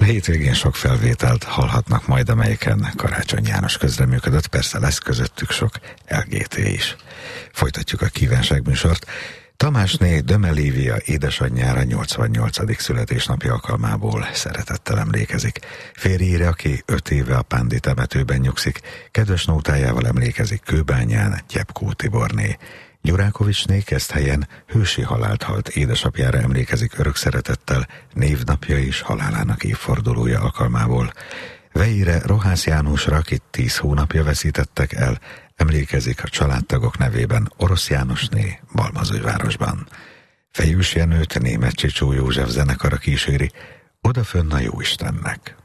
hétvégén sok felvételt hallhatnak majd, amelyiken Karácsony János közreműködött, persze lesz közöttük sok LGT is. Folytatjuk a kívánságműsort. Tamásné Döme Lívia édesanyjára 88. születésnapi alkalmából szeretettel emlékezik. Férjére, aki 5 éve a Pándi temetőben nyugszik, kedves nótájával emlékezik Kőbányán Gyepkó Tiborné. Gyurákovicsné Keszthelyen hősi halált halt édesapjára emlékezik örök szeretettel, névnapja és halálának évfordulója alkalmából. Vejére Rohász Jánosra, akit 10 hónapja veszítettek el, emlékezik a családtagok nevében Orosz Jánosné Balmazújvárosban. Fejős Jenőt Németh Csicsó József zenekara kíséri Odafönn a Jóistennek.